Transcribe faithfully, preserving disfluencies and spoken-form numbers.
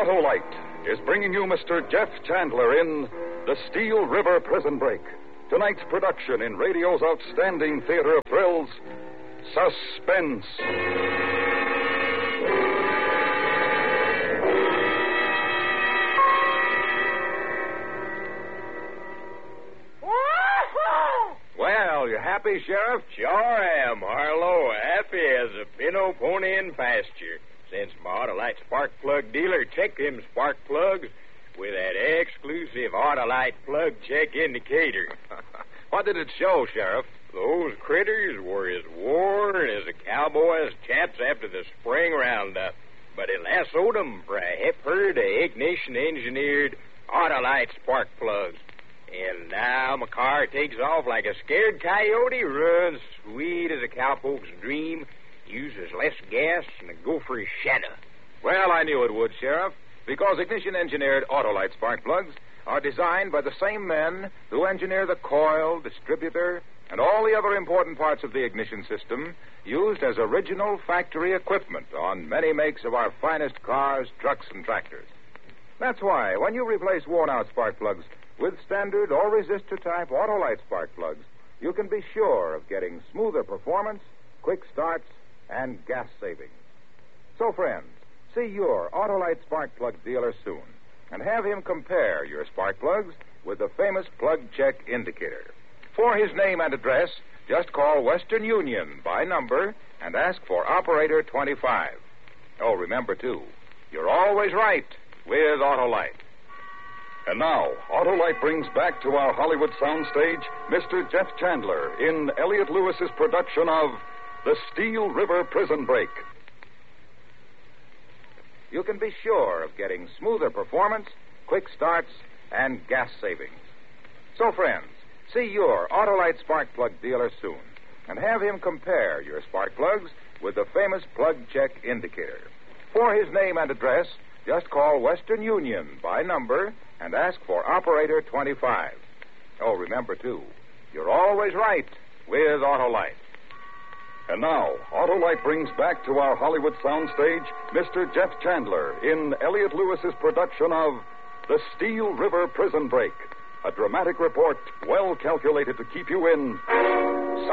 Autolite is bringing you Mister Jeff Chandler in The Steel River Prison Break. Tonight's production in radio's outstanding theater of thrills, Suspense. Well, you happy, Sheriff? Sure am, Harlow. Happy as a pinto pony in pasture. Since my Autolite spark plug dealer checked them spark plugs with that exclusive Autolite plug check indicator. What did it show, Sheriff? Those critters were as worn as a cowboy's chaps after the spring roundup, but it lassoed 'em for a hip herd of ignition-engineered Autolite spark plugs. And now my car takes off like a scared coyote, runs sweet as a cowpoke's dream, uses less gas than a gopher's shadow. Well, I knew it would, Sheriff, because ignition-engineered Autolite spark plugs are designed by the same men who engineer the coil, distributor, and all the other important parts of the ignition system used as original factory equipment on many makes of our finest cars, trucks, and tractors. That's why, when you replace worn-out spark plugs with standard or resistor-type Autolite spark plugs, you can be sure of getting smoother performance, quick starts, and gas savings. So, friends, see your Autolite spark plug dealer soon and have him compare your spark plugs with the famous plug check indicator. For his name and address, just call Western Union by number and ask for Operator twenty-five. Oh, remember, too, you're always right with Autolite. And now, Autolite brings back to our Hollywood soundstage Mister Jeff Chandler in Elliott Lewis's production of The Steel River Prison Break. You can be sure of getting smoother performance, quick starts, and gas savings. So, friends, see your Autolite spark plug dealer soon and have him compare your spark plugs with the famous plug check indicator. For his name and address, just call Western Union by number and ask for Operator twenty-five. Oh, remember, too, you're always right with Autolite. And now, Autolite brings back to our Hollywood soundstage Mister Jeff Chandler in Elliott Lewis's production of The Steel River Prison Break, a dramatic report well calculated to keep you in